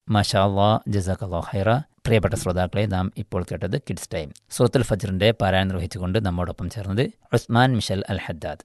മാഷാ അല്ലാഹ്, ജസാക്കല്ലാഹു ഖൈറ. പ്രിയപ്പെട്ട ശ്രോതാക്കളെ, നാം ഇപ്പോൾ കേട്ടത് കിഡ്സ് ടൈം. സൂറത്തുൽ ഫജ്റിന്റെ പാരായണം നിർവഹിച്ചുകൊണ്ട് നമ്മോടൊപ്പം ചേർന്നത് ഉസ്മാൻ മിഷൽ അൽ ഹദ്ദാദ്.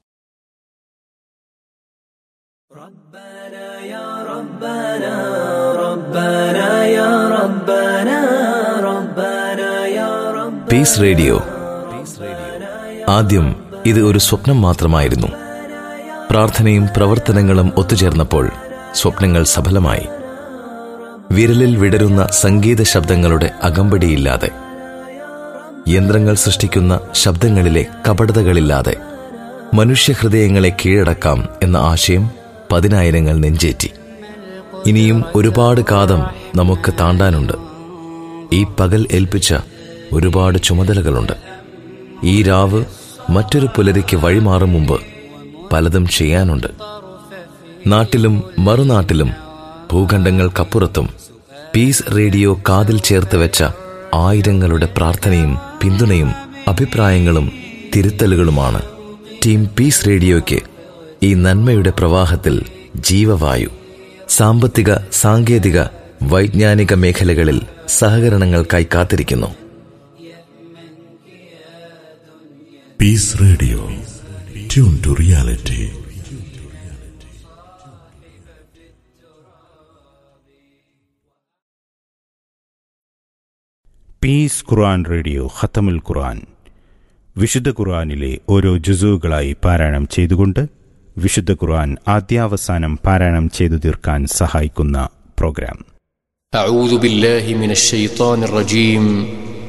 Piece radio. ആദ്യം ഇത് ഒരു സ്വപ്നം മാത്രമായിരുന്നു. പ്രാർത്ഥനയും പ്രവർത്തനങ്ങളും ഒത്തുചേർന്നപ്പോൾ സ്വപ്നങ്ങൾ സഫലമായി. വിരലിൽ വിടരുന്ന സംഗീത ശബ്ദങ്ങളുടെ അകമ്പടിയില്ലാതെ, യന്ത്രങ്ങൾ സൃഷ്ടിക്കുന്ന ശബ്ദങ്ങളിലെ കപടതകളില്ലാതെ മനുഷ്യഹൃദയങ്ങളെ കീഴടക്കാം എന്ന ആശയം പതിനായിരങ്ങൾ നെഞ്ചേറ്റി. ഇനിയും ഒരുപാട് കാതം നമുക്ക് താണ്ടാനുണ്ട്. ഈ പകൽ ഏൽപ്പിച്ച ഒരുപാട് ചുമതലകളുണ്ട്. ഈ രാവ് മറ്റൊരു പുലരിക്ക് വഴിമാറും മുമ്പ് പലതും ചെയ്യാനുണ്ട്. നാട്ടിലും മറുനാട്ടിലും ഭൂഖണ്ഡങ്ങൾക്കപ്പുറത്തും പീസ് റേഡിയോ കാതിൽ ചേർത്ത് വെച്ച ആയിരങ്ങളുടെ പ്രാർത്ഥനയും പിന്തുണയും അഭിപ്രായങ്ങളും തിരുത്തലുകളുമാണ് ടീം പീസ് റേഡിയോയ്ക്ക് ഈ നന്മയുടെ പ്രവാഹത്തിൽ ജീവവായു. സാമ്പത്തിക, സാങ്കേതിക, വൈജ്ഞാനിക മേഖലകളിൽ സഹകരണങ്ങൾക്കായി കാത്തിരിക്കുന്നു. Piece radio, tune to reality. Piece Quran radio ഖത്തമുൽ ഖുർആൻ. വിശുദ്ധ ഖുർആനിലെ ഓരോ ജുസുകളായി പാരായണം ചെയ്തുകൊണ്ട് വിശുദ്ധ ഖുർആൻ ആദ്യാവസാനം പാരായണം ചെയ്തു തീർക്കാൻ സഹായിക്കുന്ന പ്രോഗ്രാം. അഊദു ബില്ലാഹി മിനശ് ശൈത്വാനിർ റജീം.